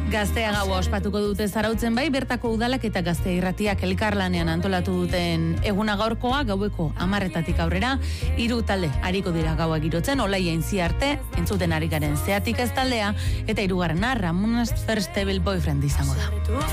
Gaztea gaua ospatuko dute Zarautzen bai, bertako udalak eta Gaztea Irratiak elkarlanean antolatu duten eguna gaurkoa gaueko 10:00 aurrera 3 talde ariko dira gaua girotzen, Olaia Intzia arte, entzuten ari garen Zeatik ez taldea, eta 3. Ramones First Table Boyfriend izango da.